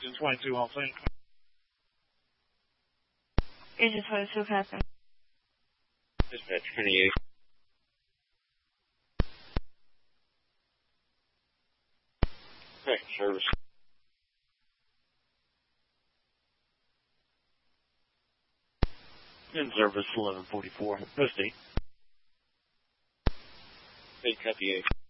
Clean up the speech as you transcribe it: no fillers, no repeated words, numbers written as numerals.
Agent 22 on scene. Agent 22 passing. Dispatch 28. Second service. In service 1144. Post 8. 8 copy 8.